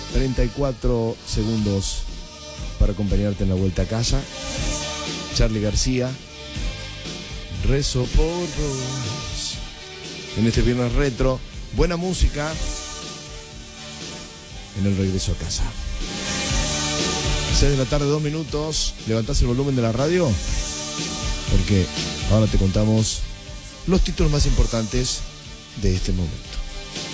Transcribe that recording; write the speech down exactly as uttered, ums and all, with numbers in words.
treinta y cuatro segundos para acompañarte en la vuelta a casa. Charly García, rezo por vos. En este viernes retro, buena música en el regreso a casa. seis de la tarde, dos minutos. ¿Levantás el volumen de la radio? Porque ahora te contamos los títulos más importantes de este momento.